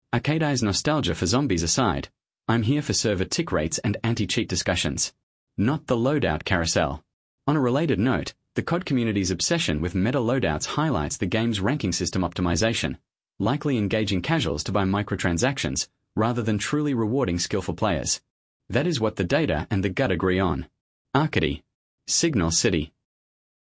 Arcadei's nostalgia for zombies aside, I'm here for server tick rates and anti-cheat discussions, not the loadout carousel. On a related note, the COD community's obsession with meta loadouts highlights the game's ranking system optimization, likely engaging casuals to buy microtransactions rather than truly rewarding skillful players. That is what the data and the gut agree on. Arcady, Signal City.